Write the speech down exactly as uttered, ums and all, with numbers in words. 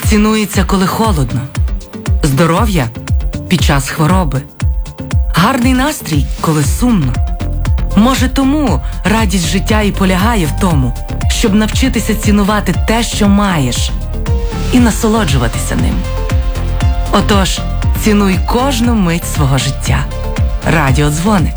цінується, коли холодно, здоров'я під час хвороби, гарний настрій, коли сумно. Може, тому радість життя і полягає в тому, щоб навчитися цінувати те, що маєш, і насолоджуватися ним. Отож, цінуй кожну мить свого життя. Радіодзвоник.